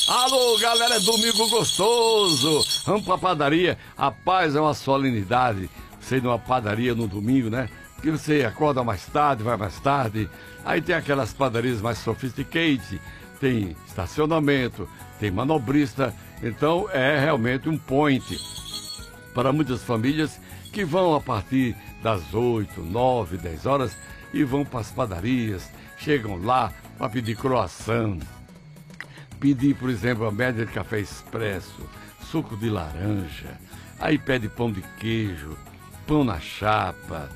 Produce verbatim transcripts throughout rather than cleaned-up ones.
Alô, galera, é domingo gostoso. Vamos pra padaria. A paz é uma solenidade. Você ir numa padaria no domingo, né? Que você acorda mais tarde, vai mais tarde. Aí tem aquelas padarias mais sophisticated. Tem estacionamento, tem manobrista. Então é realmente um point para muitas famílias que vão a partir das oito, nove, dez horas e vão para as padarias. Chegam lá para pedir croissant. Pedir, por exemplo, a média de café expresso, suco de laranja, aí pede pão de queijo, pão na chapa,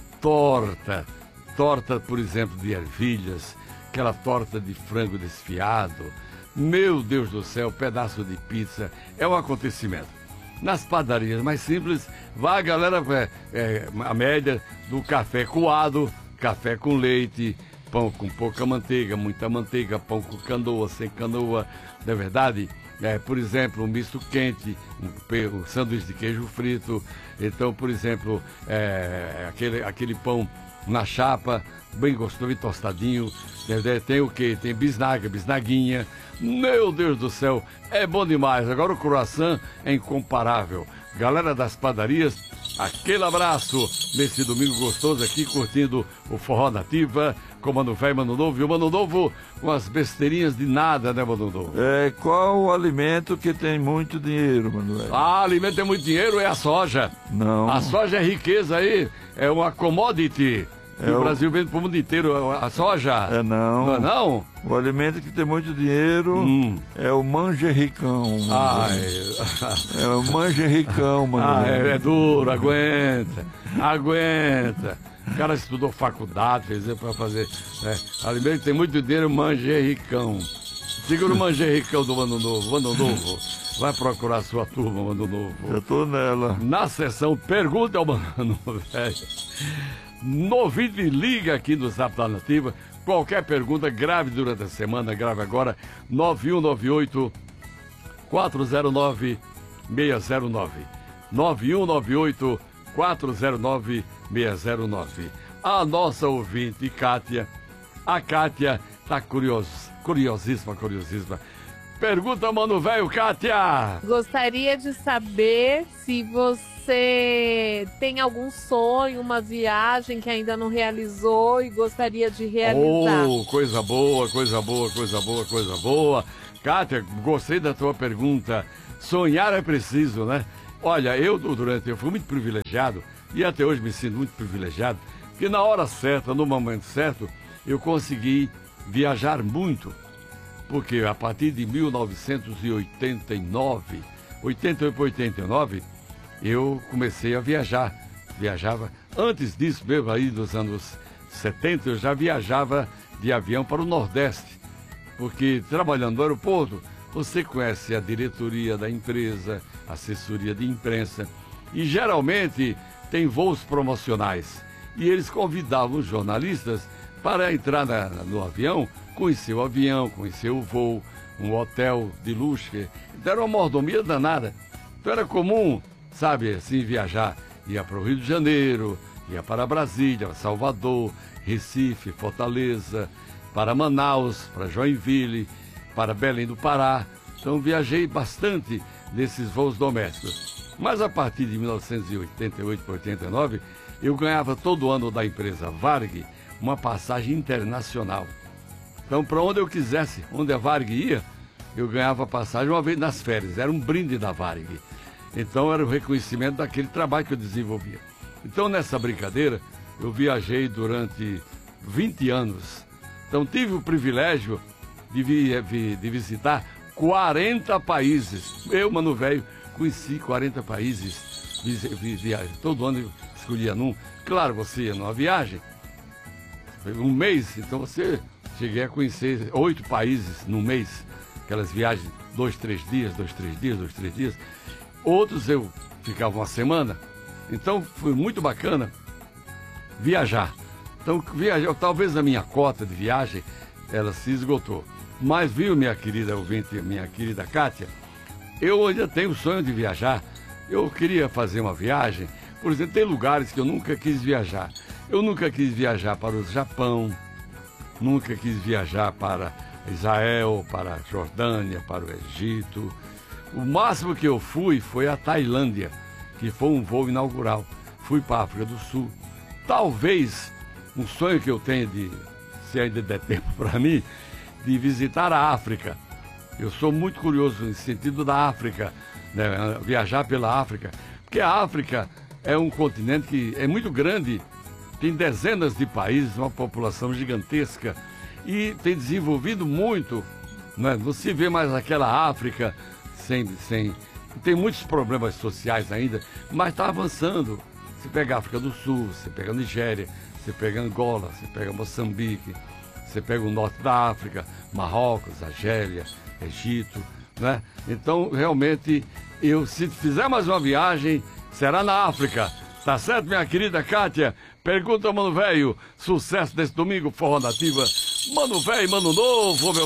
torta, torta, por exemplo, de ervilhas, aquela torta de frango desfiado. Meu Deus do céu, pedaço de pizza, é um acontecimento. Nas padarias mais simples, vai a galera, é, é, a média do café coado, café com leite, pão com pouca manteiga, muita manteiga, pão com canoa, sem canoa, não é verdade? É, por exemplo, um misto quente, um, um sanduíche de queijo frito. Então, por exemplo, é, aquele, aquele pão na chapa, bem gostoso e tostadinho. Tem o quê? Tem bisnaga, bisnaguinha. Meu Deus do céu, é bom demais. Agora o croissant é incomparável. Galera das padarias, aquele abraço nesse domingo gostoso aqui, curtindo o Forró Nativa, com o Mano Velho e Mano Novo. E o Mano Novo com as besteirinhas de nada, né, Mano Novo? É, qual o alimento que tem muito dinheiro, Mano Velho? Ah, alimento que tem muito dinheiro é a soja. Não. A soja é riqueza aí, é uma commodity. É o Brasil vende para o mundo inteiro a soja. É não. Não é não? O alimento que tem muito dinheiro hum. é o manjericão. Ah, é... é o manjericão, mano. Ah, é, é duro, aguenta, aguenta. O cara estudou faculdade, fez para fazer. Né? Alimento que tem muito dinheiro, manjericão. Siga no manjericão do Mano Novo. Mano Novo, vai procurar a sua turma, Mano Novo. Já tô nela. Na sessão Pergunta ao Mano Velho. Novinho, liga aqui no Zap da Nativa. Qualquer pergunta, grave durante a semana, grave agora. nove um nove oito, quatro zero nove, seis zero nove. nove um nove oito, quatro zero nove, seis zero nove. A nossa ouvinte, Kátia. A Kátia tá curiosa, curiosíssima, curiosíssima. Pergunta, Mano Velho, Kátia. Gostaria de saber se você Você tem algum sonho, uma viagem que ainda não realizou e gostaria de realizar? Oh, coisa boa, coisa boa, coisa boa, coisa boa. Kátia, gostei da tua pergunta. Sonhar é preciso, né? Olha, eu durante, eu fui muito privilegiado e até hoje me sinto muito privilegiado, porque na hora certa, no momento certo, eu consegui viajar muito. Porque a partir de mil novecentos e oitenta e nove, oitenta e oito para oitenta e nove, eu comecei a viajar, viajava, antes disso mesmo, aí dos anos setenta, eu já viajava de avião para o Nordeste, porque trabalhando no aeroporto, você conhece a diretoria da empresa, assessoria de imprensa, e geralmente tem voos promocionais, e eles convidavam os jornalistas para entrar na, no avião, conhecer o avião, conhecer o voo, um hotel de luxo, então era uma mordomia danada, então era comum, sabe, assim, viajar, ia para o Rio de Janeiro, ia para Brasília, Salvador, Recife, Fortaleza, para Manaus, para Joinville, para Belém do Pará. Então viajei bastante nesses voos domésticos. Mas a partir de mil novecentos e oitenta e oito para oitenta e nove, eu ganhava todo ano da empresa Varig uma passagem internacional. Então, para onde eu quisesse, onde a Varig ia, eu ganhava passagem uma vez nas férias, era um brinde da Varig. Então era o reconhecimento daquele trabalho que eu desenvolvia. Então nessa brincadeira eu viajei durante vinte anos. Então tive o privilégio de, vi, de visitar quarenta países. Eu, Mano Velho, conheci quarenta países. Vi, vi, vi, todo ano eu escolhia num. Claro, você ia numa viagem, um mês, então você cheguei a conhecer oito países num mês. Aquelas viagens, dois, três dias, dois, três dias, dois, três dias. Outros eu ficava uma semana, então foi muito bacana viajar. Então, viajar, talvez a minha cota de viagem, ela se esgotou. Mas viu, minha querida ouvinte, minha querida Kátia, eu ainda tenho o sonho de viajar. Eu queria fazer uma viagem, por exemplo, tem lugares que eu nunca quis viajar. Eu nunca quis viajar para o Japão, nunca quis viajar para Israel, para a Jordânia, para o Egito. O máximo que eu fui foi a Tailândia, que foi um voo inaugural. Fui para a África do Sul. Talvez um sonho que eu tenho, de, se ainda der tempo para mim, de visitar a África. Eu sou muito curioso no sentido da África, né? Viajar pela África, porque a África é um continente que é muito grande, tem dezenas de países, uma população gigantesca e tem desenvolvido muito, né? Não se vê mais aquela África sem, sem... Tem muitos problemas sociais ainda, mas está avançando. Você pega a África do Sul, você pega a Nigéria, você pega Angola, você pega Moçambique, você pega o norte da África, Marrocos, Argélia, Egito, né? Então, realmente, eu, se fizer mais uma viagem, será na África. Tá certo, minha querida Kátia? Pergunta, Mano Velho, sucesso desse domingo, Forró Nativa. Mano Velho, Mano Novo, meu